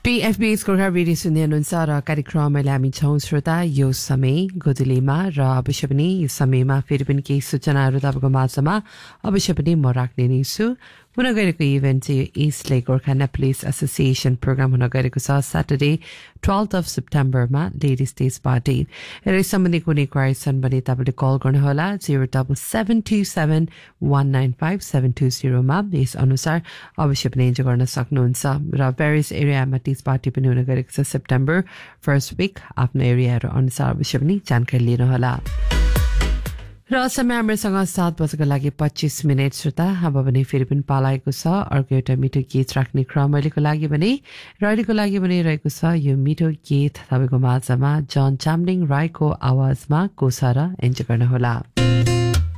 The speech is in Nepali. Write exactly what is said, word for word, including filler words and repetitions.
पीएफबीएस को रेडियो सुन्ने अनुसार कार्यक्रममा हामी छौं श्रोता यो समय गोदुलीमा र अवश्य पनि यो समयमा फेरि पनि केही सूचनाहरू तपाईको माझमा अवश्य पनि म राख्ने नै छु हुन गएको इभेन्ट चाहिँ इस्ट लेक गोर्खा नेप्लिस एसोसिएसन प्रोग्राम हुन गएको छ सैटरडे twelfth of September मा लेडिज डेज पार्टी र सम्बन्धी कुनै क्वारी छन् भने तपाईले कल गर्नुहोला zero seven seven two seven one nine five seven two zero मा यस अनुसार अवश्य पनि इन्जोय गर्न सक्नुहुन्छ र भेरियस एरियामा टिज पार्टी पनि हुन गएको छ सेप्टेम्बर फर्स्ट विक आफ्नो एरियाहरू अनुसार अवश्य पनि जानकारी लिनुहोला र समय हामीसँग सात बजेको लागि पच्चीस मिनट श्रोता अब भने फेरि पनि पालाएको छ अर्को एउटा मिठो गीत राख्ने क्रम अहिलेको लागि भने र अहिलेको लागि भने रहेको छ यो मिठो गीत तपाईँको माझमा जन चामलिङ राईको आवाजमा कोसा र इन्जोय गर्नुहोला